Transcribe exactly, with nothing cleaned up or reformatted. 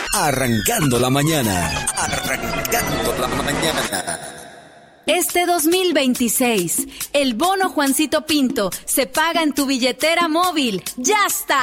Arrancando la mañana. Arrancando la mañana. Este dos mil veintiséis, el bono Juancito Pinto se paga en tu billetera móvil. ¡Ya está!